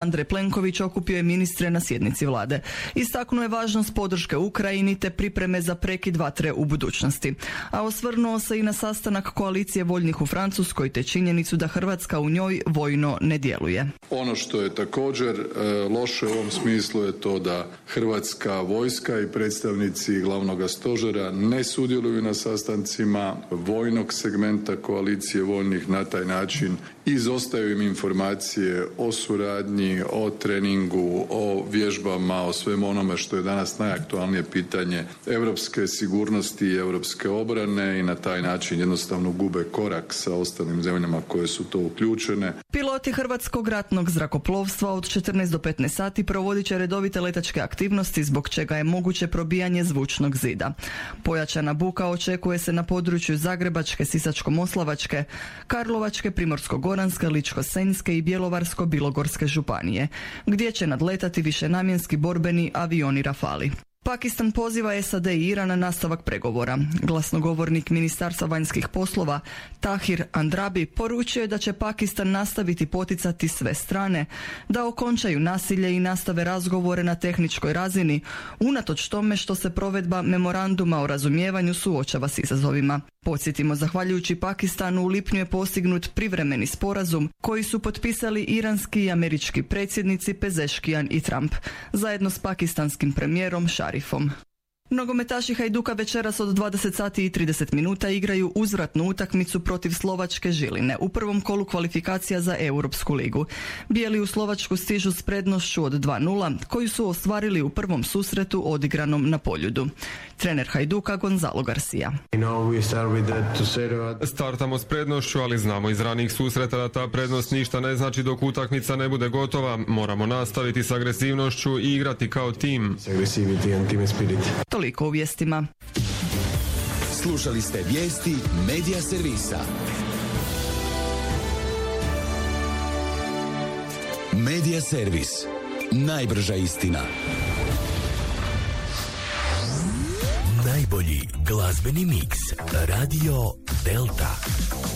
Andrej Plenković okupio je ministre na sjednici vlade. Istaknuo je važnost podrške Ukrajini te pripreme za prekid vatre u budućnosti. A osvrnuo se i na sastanak koalicije voljnih u Francuskoj te činjenicu da Hrvatska u njoj vojno ne djeluje. Ono što je također loše u ovom smislu je to da hrvatska vojska i predstavnici glavnog stožera ne sudjeluju na sastancima vojnog segmenta koalicije voljnih. Na taj način izostaju im informacije o suradnji, o treningu, o vježbama, o svemu onome što je danas najaktualnije pitanje europske sigurnosti i europske obrane i na taj način jednostavno gube korak sa ostalim zemljama koje su to uključene. Piloti Hrvatskog ratnog zrakoplovstva od 14 do 15 sati provodit će redovite letačke aktivnosti zbog čega je moguće probijanje zvučnog zida. Pojačana buka očekuje se na području Zagrebačke, Sisačko-moslavačke, Karlovačke, Primorsko-goranske, Ličko-senjske i Bjelovarsko-bilogorske županije, gdje će nadletati višenamjenski borbeni avioni Rafali. Pakistan poziva SAD i Iran na nastavak pregovora. Glasnogovornik Ministarstva vanjskih poslova Tahir Andrabi poručio je da će Pakistan nastaviti poticati sve strane da okončaju nasilje i nastave razgovore na tehničkoj razini, unatoč tome što se provedba memoranduma o razumijevanju suočava s izazovima. Podsjetimo, zahvaljujući Pakistanu u lipnju je postignut privremeni sporazum koji su potpisali iranski i američki predsjednici Pezeškijan i Trump, zajedno s pakistanskim premijerom Šarifom. Nogometaši Hajduka večeras od 20 sati i 30 minuta igraju uzvratnu utakmicu protiv Slovačke Žiline u prvom kolu kvalifikacija za Europsku ligu. Bijeli u Slovačku stižu s prednošću od 2:0 koju su ostvarili u prvom susretu odigranom na Poljudu. Trener Hajduka Gonzalo Garcia. Startamo s prednošću, ali znamo iz ranijih susreta da ta prednost ništa ne znači dok utakmica ne bude gotova. Moramo nastaviti s agresivnošću i igrati kao tim. Toliko u vijestima. Slušali ste vijesti Medija servisa. Medija servis. Najbrža istina. Najbolji glazbeni miks. Radio Delta.